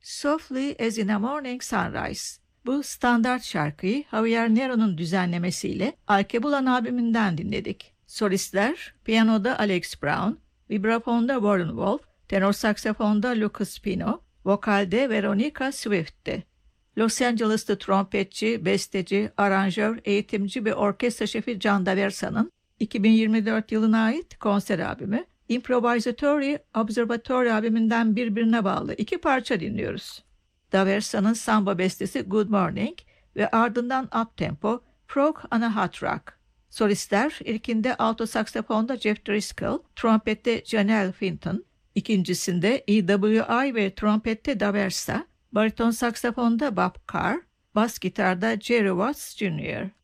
Softly as in a Morning Sunrise. Bu standart şarkıyı Javier Nero'nun düzenlemesiyle Alkebulan albümünden dinledik. Solistler piyanoda Alex Brown, vibrafonda Warren Wolf, tenor saksafonda Lucas Pino, vokalde Veronica Swift'ti. Los Angeles'ta trompetçi, besteci, aranjör, eğitimci ve orkestra şefi Can Daversa'nın 2024 yılına ait konser albümü Improvisatory Observatory albümünden birbirine bağlı iki parça dinliyoruz. Daversa'nın samba bestesi Good Morning ve ardından uptempo Frog on a Hot Rock. Solistler ilkinde alto saksafonda Jeff Driscoll, trompette Janelle Finton, ikincisinde EWI ve trompette Daversa, bariton saksafonda Bob Carr, bas gitarda Jerry Watts Jr.